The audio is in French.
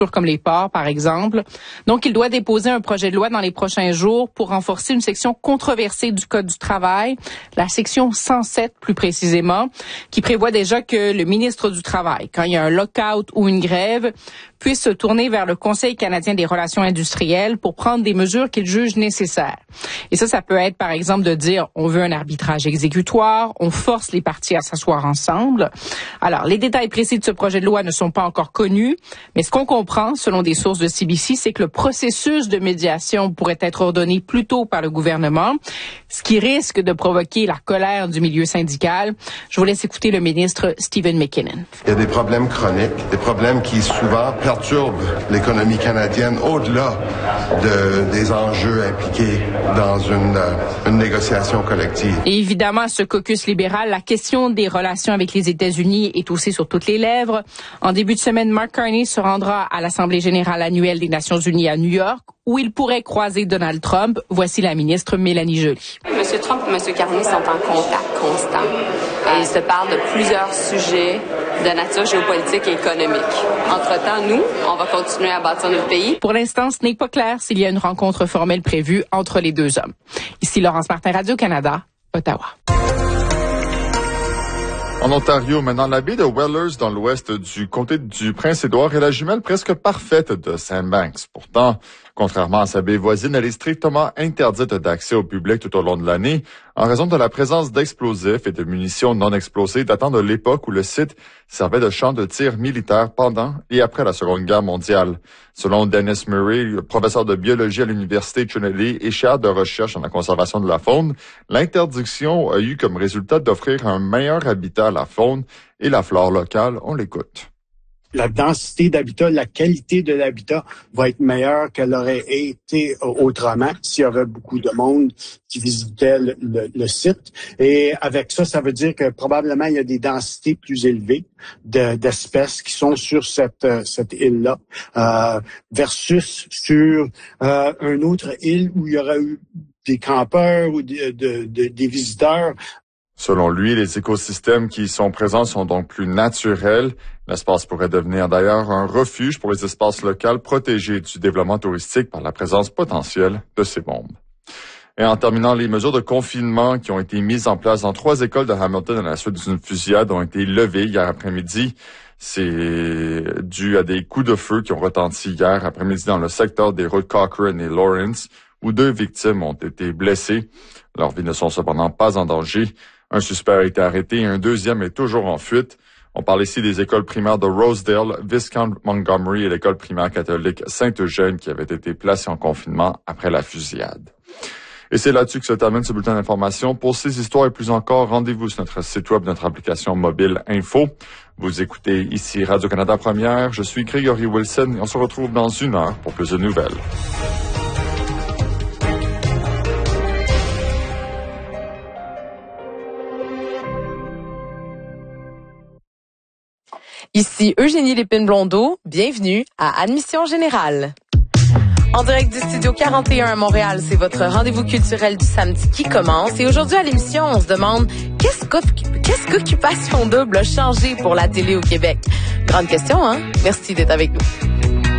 comme les ports, par exemple. Donc, il doit déposer un projet de loi dans les prochains jours pour renforcer une section controversée du Code du travail, la section 107 plus précisément, qui prévoit déjà que le ministre du Travail, quand il y a un lock-out ou une grève, puisse se tourner vers le Conseil canadien des relations industrielles pour prendre des mesures qu'il juge nécessaires. Et ça peut être, par exemple, de dire on veut un arbitrage exécutoire, on force les parties à s'asseoir ensemble. Alors, les détails précis de ce projet de loi ne sont pas encore connus, mais ce qu'on comprend, selon des sources de CBC, c'est que le processus de médiation pourrait être ordonné plus tôt par le gouvernement, ce qui risque de provoquer la colère du milieu syndical. Je vous laisse écouter le ministre Stephen McKinnon. Il y a des problèmes chroniques, des problèmes qui souvent perturbent l'économie canadienne au-delà des enjeux impliqués dans une négociation collective. Et évidemment, à ce caucus libéral, la question des relations avec les États-Unis est aussi sur toutes les lèvres. En début de semaine, Mark Carney se rendra à l'Assemblée générale annuelle des Nations unies à New York, où il pourrait croiser Donald Trump. Voici la ministre Mélanie Joly. M. Trump et M. Carney sont en contact constant. Et ils se parlent de plusieurs sujets de nature géopolitique et économique. Entre-temps, nous, on va continuer à bâtir notre pays. Pour l'instant, ce n'est pas clair s'il y a une rencontre formelle prévue entre les deux hommes. Ici Laurence Martin, Radio-Canada, Ottawa. En Ontario, maintenant, la baie de Wellers, dans l'ouest du comté du Prince-Édouard, est la jumelle presque parfaite de Sandbanks. Pourtant, contrairement à sa baie voisine, elle est strictement interdite d'accès au public tout au long de l'année en raison de la présence d'explosifs et de munitions non explosées datant de l'époque où le site servait de champ de tir militaire pendant et après la Seconde Guerre mondiale. Selon Dennis Murray, professeur de biologie à l'Université Trinity et chef de recherche en la conservation de la faune, l'interdiction a eu comme résultat d'offrir un meilleur habitat à la faune et la flore locale. On l'écoute. La densité d'habitat, la qualité de l'habitat va être meilleure qu'elle aurait été autrement s'il y aurait beaucoup de monde qui visitait le site. Et avec ça, ça veut dire que probablement il y a des densités plus élevées d'espèces qui sont sur cette île-là versus sur une autre île où il y aurait eu des campeurs ou des visiteurs. Selon lui, les écosystèmes qui y sont présents sont donc plus naturels. L'espace pourrait devenir d'ailleurs un refuge pour les espaces locaux protégés du développement touristique par la présence potentielle de ces bombes. Et en terminant, les mesures de confinement qui ont été mises en place dans 3 écoles de Hamilton à la suite d'une fusillade ont été levées hier après-midi. C'est dû à des coups de feu qui ont retenti hier après-midi dans le secteur des routes Cochrane et Lawrence, où 2 victimes ont été blessées. Leurs vies ne sont cependant pas en danger. Un suspect a été arrêté et un deuxième est toujours en fuite. On parle ici des écoles primaires de Rosedale, Viscount Montgomery et l'école primaire catholique Saint-Eugène qui avaient été placées en confinement après la fusillade. Et c'est là-dessus que se termine ce bulletin d'information. Pour ces histoires et plus encore, rendez-vous sur notre site web, notre application mobile Info. Vous écoutez ici Radio-Canada Première. Je suis Gregory Wilson et on se retrouve dans 1 heure pour plus de nouvelles. Ici Eugénie Lépine-Blondeau, bienvenue à Admission Générale. En direct du Studio 41 à Montréal, c'est votre rendez-vous culturel du samedi qui commence. Et aujourd'hui à l'émission, on se demande qu'est-ce qu'Occupation Double a changé pour la télé au Québec? Grande question, hein? Merci d'être avec nous.